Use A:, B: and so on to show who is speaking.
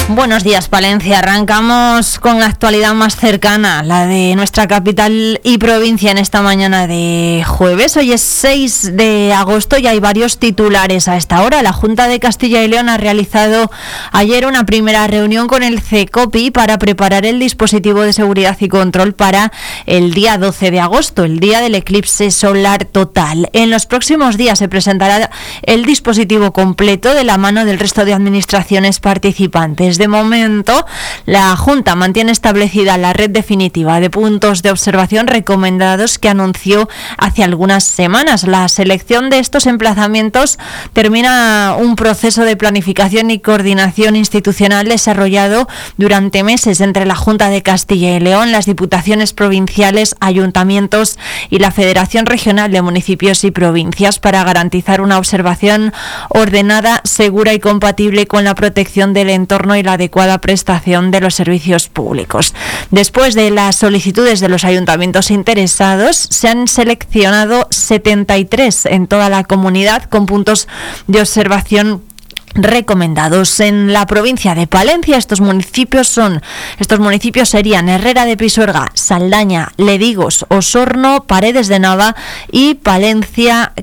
A: Buenos días, Palencia. Arrancamos con la actualidad más cercana, la de nuestra capital y provincia en esta mañana de jueves. Hoy es 6 de agosto y hay varios titulares a esta hora. La Junta de Castilla y León ha realizado ayer una primera reunión con el CECOPI para preparar el dispositivo de seguridad y control para el día 12 de agosto, el día del eclipse solar total. En los próximos días se presentará el dispositivo completo de la mano del resto de administraciones participantes. De momento, la Junta mantiene establecida la red definitiva de puntos de observación recomendados que anunció hace algunas semanas. La selección de estos emplazamientos termina un proceso de planificación y coordinación institucional desarrollado durante meses entre la Junta de Castilla y León, las diputaciones provinciales, ayuntamientos y la Federación Regional de Municipios y Provincias para garantizar una observación ordenada, segura y compatible con la protección del entorno y la adecuada prestación de los servicios públicos. Después de las solicitudes de los ayuntamientos interesados, se han seleccionado 73 en toda la comunidad con puntos de observación recomendados. En la provincia de Palencia, estos municipios serían Herrera de Pisuerga, Saldaña, Ledigos, Osorno, Paredes de Nava y Palencia